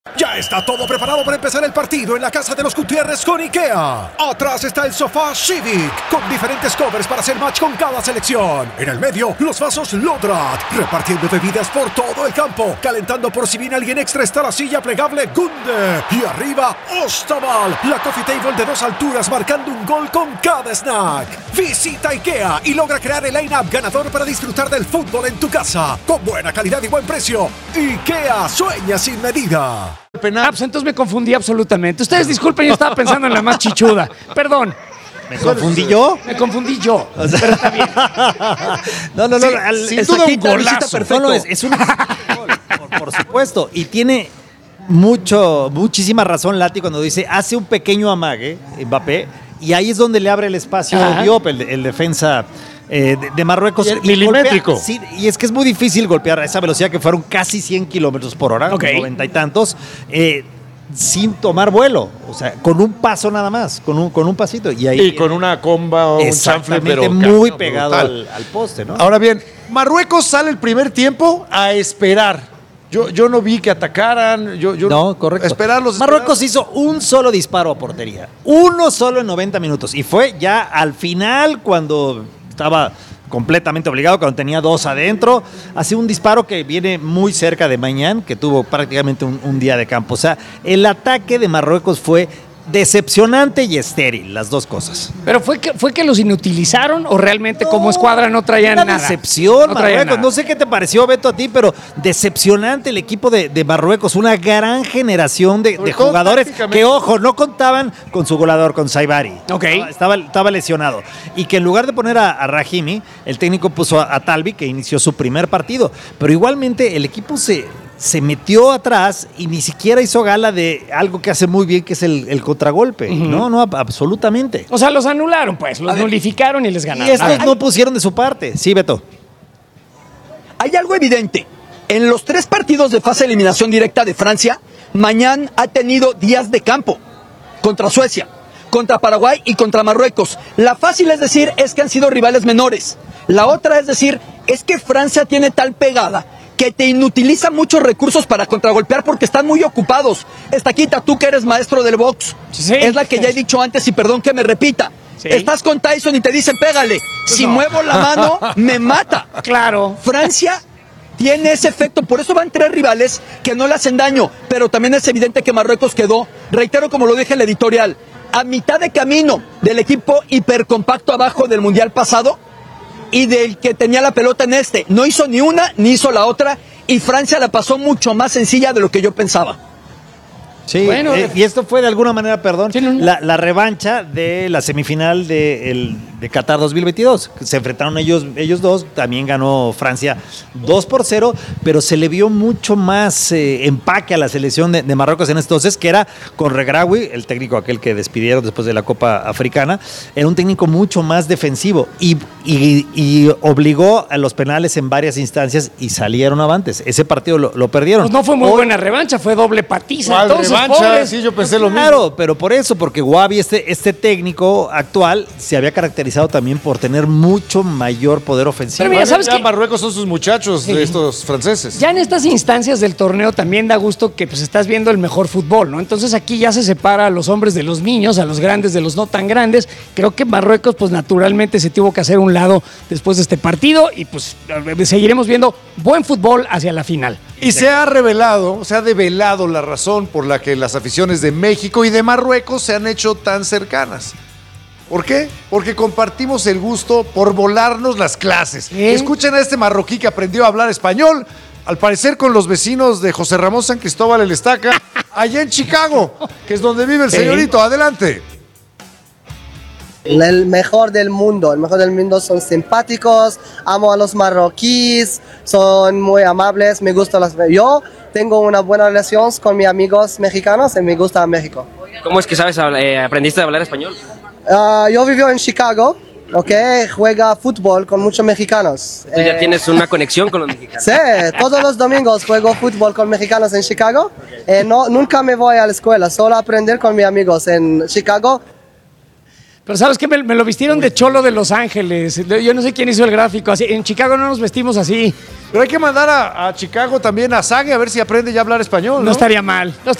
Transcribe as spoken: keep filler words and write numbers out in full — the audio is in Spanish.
Ya está todo preparado para empezar el partido en la casa de los Gutiérrez con IKEA. Atrás está el sofá Civic, con diferentes covers para hacer match con cada selección. En el medio, los vasos Lodrat, repartiendo bebidas por todo el campo. Calentando por si viene alguien extra está la silla plegable Gunde. Y arriba, Ostaval, la coffee table de dos alturas marcando un gol con cada snack. Visita IKEA y logra crear el line-up ganador para disfrutar del fútbol en tu casa. Con buena calidad y buen precio. IKEA sueña sin medida. Ah, pues entonces me confundí absolutamente. Ustedes disculpen, yo estaba pensando en la más chichuda. Perdón. ¿Me confundí yo? Me confundí yo. O sea, pero está bien. No, no, no. Sí, al, sin el duda un Saquita golazo. perfecto. No, no, es, es un por, por supuesto. Y tiene mucho, muchísima razón Lati cuando dice, hace un pequeño amague, Mbappé, y ahí es donde le abre el espacio a Diop, el, el defensa eh, de, de Marruecos. Y milimétrico. Golpea, sí, y es que es muy difícil golpear a esa velocidad que fueron casi cien kilómetros por hora, okay. noventa y tantos, eh, sin tomar vuelo, o sea, con un paso nada más, con un, con un pasito. Y, ahí, y con una comba o un chanfle, pero muy pegado al, al poste, ¿no? Ahora bien, Marruecos sale el primer tiempo a esperar. Yo, yo no vi que atacaran. Yo, yo no, correcto. Esperarlos, Marruecos hizo un solo disparo a portería. Uno solo en noventa minutos. Y fue ya al final cuando estaba completamente obligado, cuando tenía dos adentro. Hace un disparo que viene muy cerca de Mañán, que tuvo prácticamente un, un día de campo. O sea, el ataque de Marruecos fue decepcionante y estéril, las dos cosas. ¿Pero fue que, fue que los inutilizaron o realmente no, como escuadra no traían una nada? Decepción, no Marruecos. nada. No sé qué te pareció, Beto, a ti, pero decepcionante el equipo de, de Marruecos. Una gran generación de, de jugadores que, ojo, no contaban con su goleador, con Saibari. Okay. Estaba, estaba lesionado. Y que en lugar de poner a, a Rahimi, el técnico puso a, a Talbi, que inició su primer partido. Pero igualmente el equipo se... se metió atrás y ni siquiera hizo gala de algo que hace muy bien, que es el, el contragolpe. Uh-huh. No, no, absolutamente. O sea, los anularon, pues, los nulificaron y les ganaron. Y estos no pusieron de su parte. Sí, Beto. Hay algo evidente. En los tres partidos de fase de eliminación directa de Francia, Mañán ha tenido días de campo. Contra Suecia, contra Paraguay y contra Marruecos. La fácil es decir, es que han sido rivales menores. La otra es decir, es que Francia tiene tal pegada que te inutiliza muchos recursos para contragolpear porque están muy ocupados. Estaquita, tú que eres maestro del box, sí. Es la que ya he dicho antes y perdón que me repita. Sí. Estás con Tyson y te dicen, pégale. Pues si no. muevo la mano, me mata. Claro. Francia tiene ese efecto, por eso van tres rivales que no le hacen daño, pero también es evidente que Marruecos quedó, reitero como lo dije en la editorial, a mitad de camino del equipo hipercompacto abajo del Mundial pasado, y del que tenía la pelota en este. No hizo ni una, ni hizo la otra, y Francia la pasó mucho más sencilla de lo que yo pensaba. Sí, bueno, eh, y esto fue de alguna manera, perdón, sí, no, no. La, la revancha de la semifinal de, el, de Qatar dos mil veintidós. Se enfrentaron ellos, ellos dos, también ganó Francia dos por cero, pero se le vio mucho más eh, empaque a la selección de, de Marruecos en entonces, que era con Regraoui, el técnico aquel que despidieron después de la Copa Africana, era un técnico mucho más defensivo y, y, y obligó a los penales en varias instancias y salieron avantes. Ese partido lo, lo perdieron. Pues no fue muy Hoy, buena revancha, fue doble patiza. Entonces, revancha, sí, yo pensé lo mismo. Claro, pero por eso, porque Wabi, este, este técnico actual, se había caracterizado también por tener mucho mayor poder ofensivo. Pero mira, ¿sabes ya qué? Marruecos son sus muchachos, sí. Estos franceses. Ya en estas instancias del torneo también da gusto que pues estás viendo el mejor fútbol, ¿no? Entonces aquí ya se separa a los hombres de los niños, a los grandes de los no tan grandes. Creo que Marruecos, pues naturalmente se tuvo que hacer un lado después de este partido y pues seguiremos viendo buen fútbol hacia la final. Y se ha revelado, se ha develado la razón por la que las aficiones de México y de Marruecos se han hecho tan cercanas. ¿Por qué? Porque compartimos el gusto por volarnos las clases. ¿Eh? Escuchen a este marroquí que aprendió a hablar español, al parecer con los vecinos de José Ramón San Cristóbal el Estaca, allá en Chicago, que es donde vive el señorito. Adelante. El mejor del mundo, el mejor del mundo, son simpáticos, amo a los marroquíes, son muy amables, me gusta las... Yo tengo una buena relación con mis amigos mexicanos y me gusta México. ¿Cómo es que sabes, eh, aprendiste a hablar español? Uh, yo vivo en Chicago, ok, juega fútbol con muchos mexicanos. ¿Tú ya eh, tienes una conexión con los mexicanos? Sí, todos los domingos juego fútbol con mexicanos en Chicago. Eh, no, nunca me voy a la escuela, solo aprender con mis amigos en Chicago. Pero ¿sabes qué? Me, me lo vistieron de cholo de Los Ángeles. Yo no sé quién hizo el gráfico. Así, en Chicago no nos vestimos así. Pero hay que mandar a, a Chicago también a Sague a ver si aprende ya a hablar español, ¿no? No estaría mal. No